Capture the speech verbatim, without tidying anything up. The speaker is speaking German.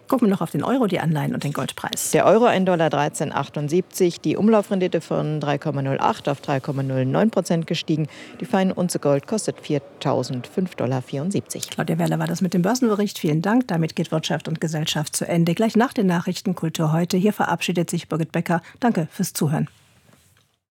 Gucken wir noch auf den Euro, die Anleihen und den Goldpreis. Der Euro ein Dollar dreizehn Komma achtundsiebzig, die Umlaufrendite von drei Komma null acht auf drei Komma null neun Prozent gestiegen. Die feine Unze Gold kostet viertausendfünf Komma vierundsiebzig Dollar. Claudia Werle war das mit dem Börsenbericht. Vielen Dank. Damit geht Wirtschaft und Gesellschaft zu Ende. Gleich nach den Nachrichten Kultur heute. Hier verabschiedet sich Birgit Becker. Danke fürs Zuhören.